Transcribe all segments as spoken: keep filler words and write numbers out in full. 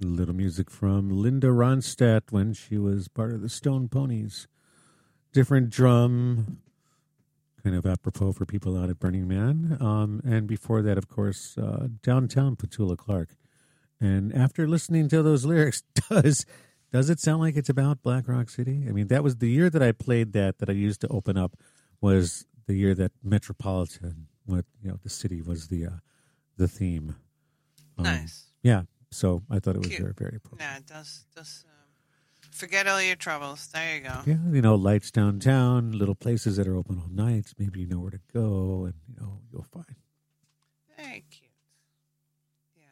A little music from Linda Ronstadt when she was part of the Stone Ponies. Different drum, kind of apropos for people out at Burning Man. Um, and before that, of course, uh, Downtown, Petula Clark. And after listening to those lyrics, does does it sound like it's about Black Rock City? I mean, that was the year that I played that, that I used to open up, was the year that Metropolitan, what you know, the city was the uh, the theme. Um, nice. Yeah. So I thought it was Cute. very, very appropriate. Yeah, it does. does um, forget all your troubles. There you go. Yeah, you know, lights downtown, little places that are open all night. Maybe you know where to go, and you know you'll find. Very cute. Yeah.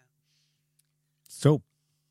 So,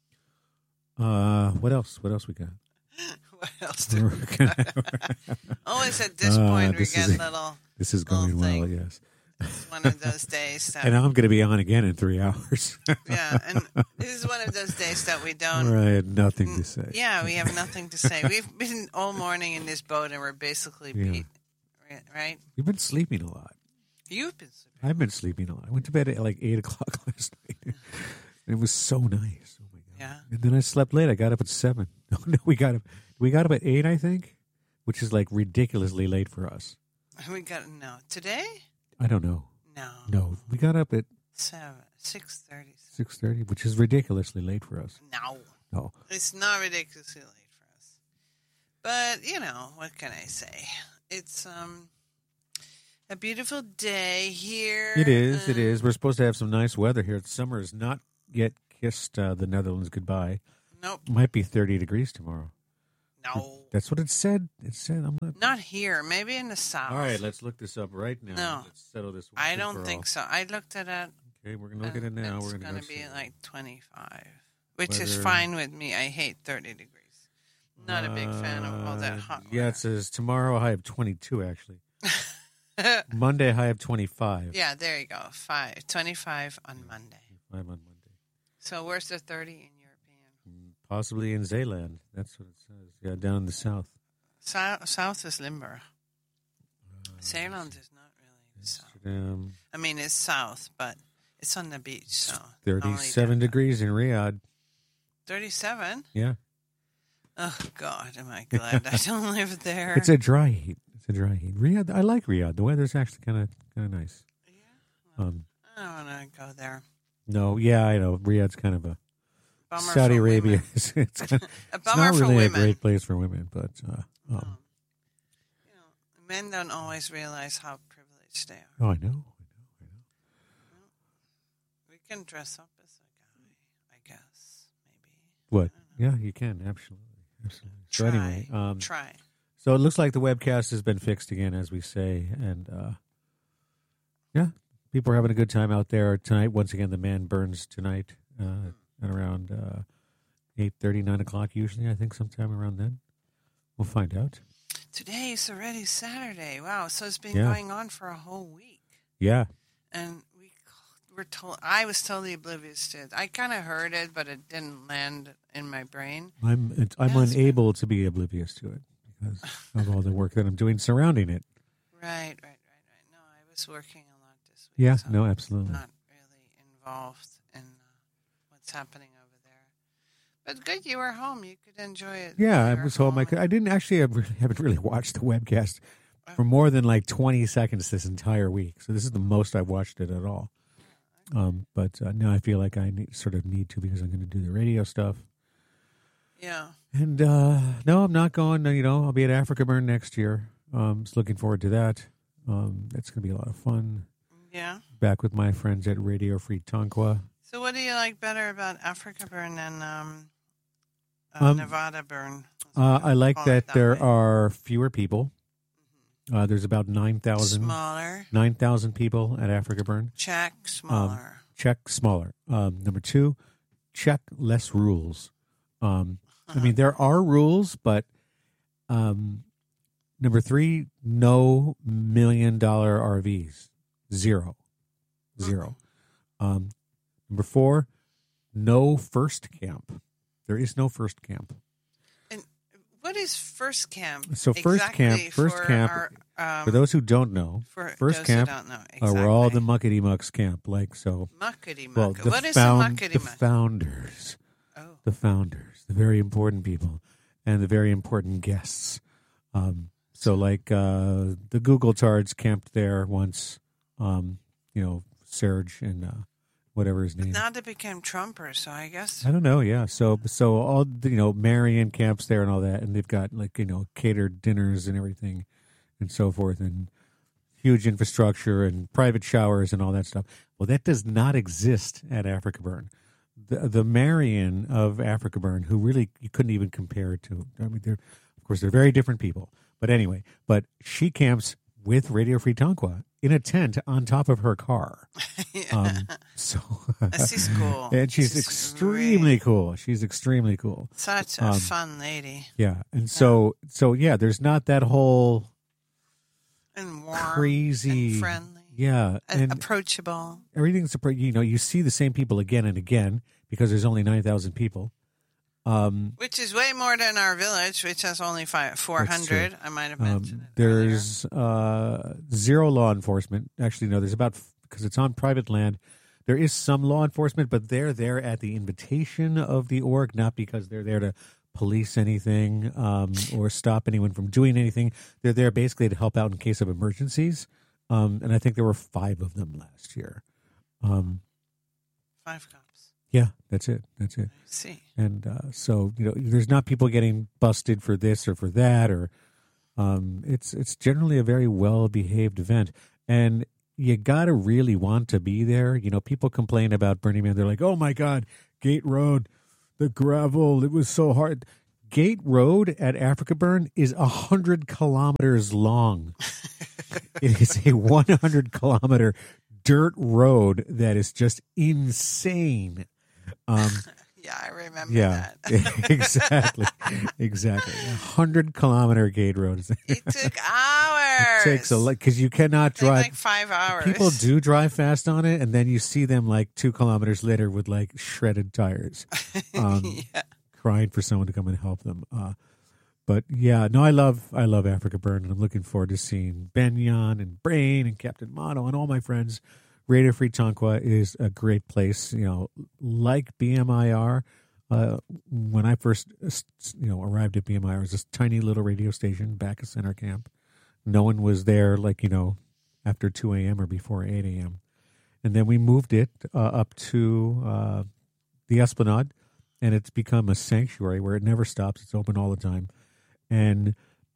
uh, what else? What else we got? What else do we got? Always at this Uh, point we this get is- little. This is going little well. thing. Yes. It's one of those days that. And I'm going to be on again in three hours. Yeah, and this is one of those days that we don't. I had nothing to say. Yeah, we have nothing to say. We've been all morning in this boat, and we're basically Yeah. beat. Right? We've been sleeping a lot. You've been sleeping. I've been sleeping a lot. I went to bed at like eight o'clock last night. And it was so nice. Oh my god! Yeah. And then I slept late. I got up at seven. No, no, we got up. We got up at eight, I think, which is like ridiculously late for us. We got no today. I don't know. No. No, we got up at Seven, six thirty. six thirty, which is ridiculously late for us. No, No. it's not ridiculously late for us. But you know, what can I say? It's um a beautiful day here. It is. It uh, is. We're supposed to have some nice weather here. Summer has not yet kissed uh, the Netherlands goodbye. Nope. Might be thirty degrees tomorrow. No. That's what it said. It said. I'm not. Not here. Maybe in the south. All right, let's look this up right now. No. Let's settle this. I once and don't for think all. so. I looked at it. Okay, we're gonna look at and it now. It's We're going gonna to go be see. like twenty-five, which is Weather. fine with me. I hate thirty degrees. Not a big fan of all that Uh, hot Yeah, weather. it says tomorrow high of twenty-two. Actually, Monday high of twenty-five. Yeah, there you go. Five, twenty-five on Monday. Five on Monday. So where's the thirty in European? Possibly in Zeeland. That's what it says. Yeah, down in the south. South, south is Limburg. Zeeland is not really south. Um, I mean, it's south, but it's on the beach, so thirty-seven only degrees in Riyadh. Thirty-seven. Yeah, Oh God, am I glad I don't live there? it's a dry heat. It's a dry heat. Riyadh. I like Riyadh. The weather's actually kind of kind of nice. Yeah, Um, I don't want to go there. no, yeah, I know. Riyadh's kind of a Bummer Saudi for Arabia. women. It's, it's, kind of, A it's bummer not for really a women. great place for women, but uh, No. um, You know, men don't always realize how privileged they are. oh, I know. I know. I know. We can dress up as a guy, I guess, maybe. What? Yeah, you can absolutely, absolutely. So Try. anyway, um, Try. so it looks like the webcast has been fixed again, as we say, and uh, yeah, people are having a good time out there tonight. Once again, the man burns tonight uh, at around uh, eight thirty, nine o'clock. Usually, I think sometime around then. We'll find out. Today is already Saturday. Wow, so it's been Yeah. going on for a whole week. Yeah, And we were told, I was totally oblivious to it. I kind of heard it, but it didn't land in my brain. I'm it's, I'm Yeah, it's unable to be oblivious to it because of all the work that I'm doing surrounding it. Right, right, right, right. No, I was working a lot this week. Yeah, so no, I'm absolutely. not really involved in uh, what's happening over there. But good, you were home. You could enjoy it. Yeah, You I were was home. I, could, I didn't actually. I really, haven't really watched the webcast for more than like twenty seconds this entire week. So this is the most I've watched it at all. Um, but uh, now I feel like I need, sort of need to because I'm going to do the radio stuff. Yeah. And uh, no, I'm not going. You know, I'll be at Africa Burn next year. Um, just looking forward to that. Um, that's going to be a lot of fun. Yeah. Back with my friends at Radio Free Tonquah. So what do you like better about Africa Burn than um, uh, Um, Nevada Burn? Uh, I like Call that it that there way. are fewer people. Uh, there's about nine thousand Smaller. nine thousand people at Africa Burn. Check. Smaller. Check smaller. Um, number two, check less rules. Um, I mean, there are rules, but um, number three, no million dollar R Vs. Zero. Zero. Um, number four, no first camp. There is no first camp. And what is first camp? So first exactly camp, first for camp, our, um, For those who don't know, for first those camp who don't know, uh, exactly. were all the muckety mucks camp. Like so, muckety muck. well, the, What is found, a muckety the muck? founders Oh, the founders, the very important people, and the very important guests. Um, so, like uh, the Google Tards camped there once. Um, you know, Serge and uh, whatever his name. Now they became Trumpers, so I guess. I don't know. Yeah. So, so all the, you know, Marion camps there and all that, and they've got like you know catered dinners and everything, and so forth, and huge infrastructure and private showers and all that stuff. Well, that does not exist at Africa Burn. The the Marion of Africa Burn, who really you couldn't even compare it to. I mean, they're of course they're very different people, but anyway, but she camps with Radio Free Tonquah in a tent on top of her car. Yeah. Um, so She's cool. and she's, She's extremely great. cool. She's extremely cool. Such a Um, fun lady. Yeah, and so so yeah, there's not that whole And warm. crazy, And friendly. yeah, a- and approachable. everything's appro- you know you see the same people again and again because there's only nine thousand people. Um, Which is way more than our village, which has only five, four hundred. I might have um, mentioned it earlier. there's uh, zero law enforcement. Actually, no, there's about because it's on private land. There is some law enforcement, but they're there at the invitation of the org, not because they're there to police anything um, or stop anyone from doing anything. They're there basically to help out in case of emergencies. Um, and I think there were five of them last year. Um, Five cops. yeah, that's it. That's it. I see. And uh, so, you know, there's not people getting busted for this or for that, or um, it's it's generally a very well behaved event, and you gotta really want to be there. You know, people complain about Burning Man. They're like, "Oh my God, Gate Road, the gravel, it was so hard." Gate Road at Africa Burn is a hundred kilometers long. It is a one hundred kilometer dirt road that is just insane. Um, Yeah, I remember yeah, that. exactly, exactly. A hundred kilometer gate road. It took hours. It takes a lot because you cannot It took drive. like five hours. People do drive fast on it, and then you see them like two kilometers later with like shredded tires, um, Yeah. crying for someone to come and help them. Uh, but yeah, no, I love I love Africa Burn, and I'm looking forward to seeing Benyon and Brain and Captain Mono and all my friends. Radio Free Tonquah is a great place. You know, like B M I R. Uh, when I first, you know, arrived at B M I R, it was this tiny little radio station back at Center Camp. No one was there, like you know, after two a.m. or before eight a.m. And then we moved it uh, up to uh, the Esplanade, and it's become a sanctuary where it never stops. It's open all the time. And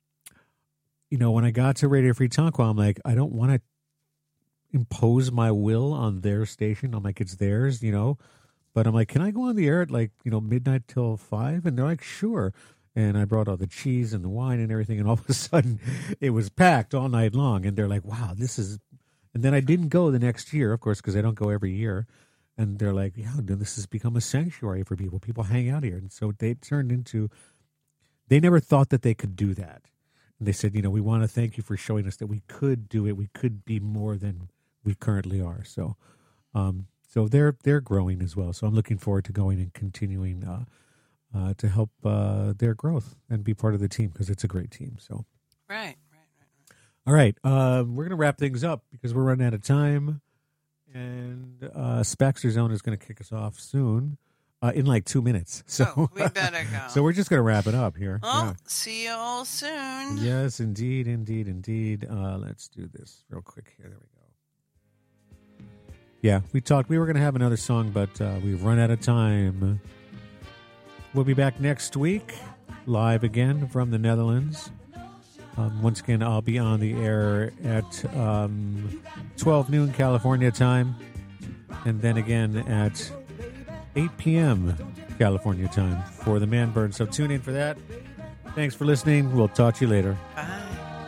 you know, when I got to Radio Free Tonquah, I'm like, I don't want to impose my will on their station. I'm like, it's theirs, you know. But I'm like, can I go on the air at like, you know, midnight till five? And they're like, sure. And I brought all the cheese and the wine and everything. And all of a sudden it was packed all night long. And they're like, wow, this is, and then I didn't go the next year, of course, because I don't go every year. And they're like, yeah, this has become a sanctuary for people. People hang out here. And so they turned into, they never thought that they could do that. And they said, you know, we want to thank you for showing us that we could do it. We could be more than we currently are. So, um, so they're they're growing as well. So I'm looking forward to going and continuing uh, uh, to help uh, their growth and be part of the team because it's a great team. So, Right, right, right. all right, uh, we're gonna wrap things up because we're running out of time, and uh, Spaxter Zone is going to kick us off soon. Uh, in like two minutes. So Oh, we better go. so we're just going to wrap it up here. Well, Yeah. see you all soon. Yes, indeed, indeed, indeed. Uh, let's do this real quick here. There we go. Yeah, we talked. We were going to have another song, but uh, we've run out of time. We'll be back next week, live again from the Netherlands. Um, once again, I'll be on the air at um, twelve noon California time, and then again at eight p.m. California time for the Man Burn. So tune in for that. Thanks for listening. We'll talk to you later. Bye.